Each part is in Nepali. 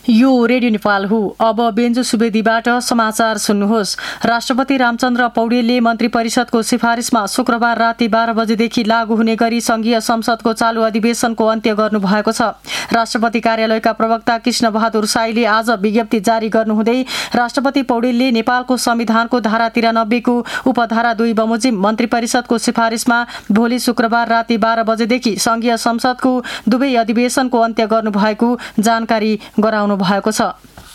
यो रेडियो नेपाल हो। अब बेन्जु सुवेदीबाट समाचार सुन्नुहोस्। राष्ट्रपति रामचन्द्र पौडेलले मन्त्री परिषदको सिफारिसमा शुक्रबार राति 12 बजेदेखि लागू हुने गरी संघीय संसदको चालू अधिवेशनको अन्त्य गर्नुभएको छ। राष्ट्रपति कार्यालयका प्रवक्ता कृष्ण बहादुर साईले आज विज्ञप्ति जारी गर्नुहुँदै राष्ट्रपति पौडेलले नेपालको संविधानको धारा 93 को उपधारा 2 बमोजिम मन्त्री परिषदको सिफारिसमा भोलि शुक्रबार राति 12 बजेदेखि संघीय संसदको दुवै अधिवेशनको अन्त्य गर्नुभएको जानकारी गराउनु भएको छ।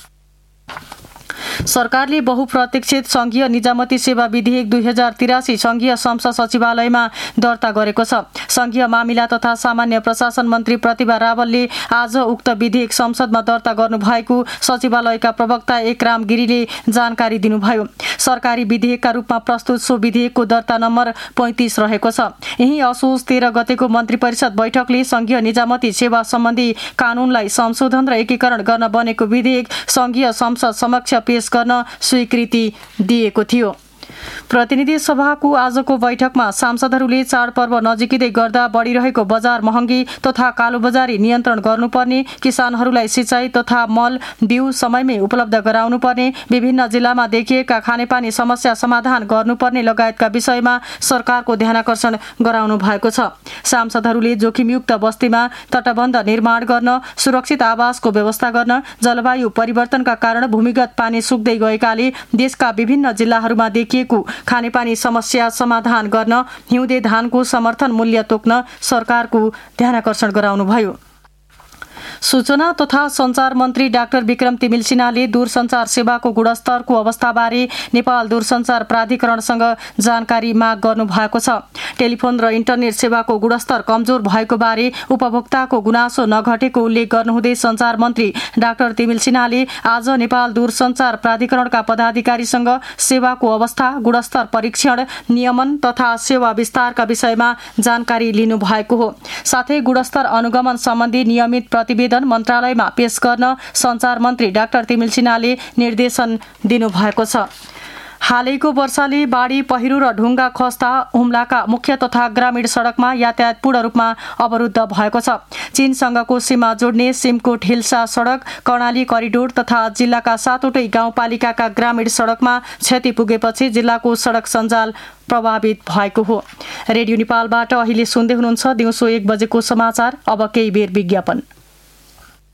सरकारले बहुप्रतीक्षित संघीय निजामती सेवा विधेयक 2083 संघीय संसद सचिवालयमा दर्ता गरेको छ। संघीय मामिला तथा सामान्य प्रशासन मन्त्री प्रतिभा रावलले आज उक्त विधेयक संसदमा दर्ता गर्नुभएको सचिवालयका प्रवक्ता एकराम गिरीले जानकारी दिनुभयो। सरकारी विधेयकका रूपमा प्रस्तुत सो विधेयकको दर्ता नम्बर 35 रहेको छ। यही असोज 13 गतेको मन्त्री परिषद बैठकले संघीय निजामती सेवा सम्बन्धी कानूनलाई संशोधन र एकीकरण गर्न बनेको विधेयक संघीय संसद समक्ष पेश गर्न स्वीकृति दिएको थियो। प्रतिनिधि सभाको आजको बैठकमा सांसदहरूले चाडपर्व नजिकै गर्दा बढिरहेको बजार महँगी तथा कालोबजारी नियन्त्रण गर्नुपर्ने, किसानहरूलाई सिँचाइ तथा मल बिउ समयमै उपलब्ध गराउनुपर्ने, विभिन्न जिल्लामा देखिएका खानेपानी समस्या समाधान गर्नुपर्ने लगायतका विषयमा सरकारको ध्यानाकर्षण गराउनु भएको छ। सांसदहरूले जोखिमयुक्त बस्तीमा तटबन्ध निर्माण गर्न, सुरक्षित आवासको व्यवस्था गर्न, जलवायु परिवर्तनका कारण भूमिगत पानी सुक्दै गएकाले देशका विभिन्न जिल्लाहरूमा देखिएको खानेपानी समस्या समाधान गर्न, हिउँदे धानको समर्थन मूल्य तोक्न सरकारको ध्यानाकर्षण गराउनुभयो। सूचना तथा संचार मन्त्री डाक्टर विक्रम तिमिल सिन्हाले दूरसञ्चार सेवाको गुणस्तरको अवस्थाबारे नेपाल दूरसञ्चार प्राधिकरणसँग जानकारी माग गर्नु भएको छ। टेलिफोन र इन्टरनेट सेवाको गुणस्तर कमजोर भएको बारे उपभोक्ताको गुनासो नघटेको उल्लेख गर्नुहुँदै संचार मन्त्री डाक्टर तिमिल सिन्हाले आज नेपाल दूरसञ्चार प्राधिकरणका पदाधिकारीसँग सेवाको अवस्था, गुणस्तर परीक्षण, नियमन तथा सेवा विस्तारका विषयमा जानकारी लिनु भएको हो। साथै गुणस्तर अनुगमन सम्बन्धी नियमित प्रतिवेदन मन्त्रालयमा पेश गर्न संचार मन्त्री डाक्टर तिमिल सिन्हाले निर्देशन दिनुभएको छ। हालैको वर्षाले बाढी, पहिरो र ढुङ्गा खस्दा हुम्लाका मुख्य तथा ग्रामीण सडकमा यातायात पूर्ण रूपमा अवरुद्ध भएको छ। चीनसँगको सीमा जोड्ने सिमकोट हिल्सा सडक, कर्णाली करिडोर तथा जिल्लाका 7वटै गाउँपालिकाका ग्रामीण सडकमा क्षति पुगेपछि जिल्लाको सडक सञ्जाल प्रभावित भएको हो। रेडियो नेपालबाट अहिले सुन्दै हुनुहुन्छ दिउँसो 1 बजेको समाचार। अब केही बेर विज्ञापन।